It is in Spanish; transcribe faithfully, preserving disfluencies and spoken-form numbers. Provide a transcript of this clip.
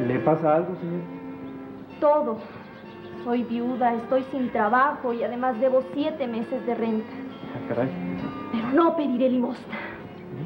¿Le pasa algo, señor? Todo. Soy viuda, estoy sin trabajo y además debo siete meses de renta. Ah, caray. Pero no pediré limosna.